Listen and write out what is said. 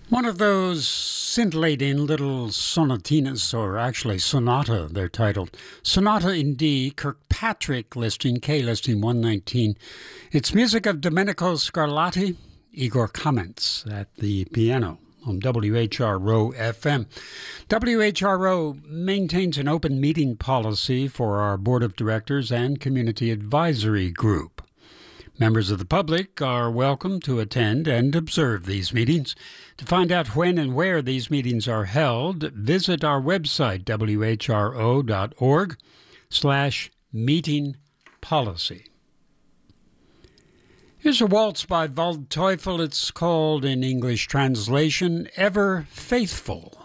One of those scintillating little sonatinas, or actually sonata, they're titled. Sonata in D, Kirkpatrick listing, K listing 119. It's music of Domenico Scarlatti, Igor Kaments at the piano on WHRO FM. WHRO maintains an open meeting policy for our board of directors and community advisory group. Members of the public are welcome to attend and observe these meetings. To find out when and where these meetings are held, visit our website, whro.org/meeting policy. Here's a waltz by Waldteufel. It's called, in English translation, Ever Faithful.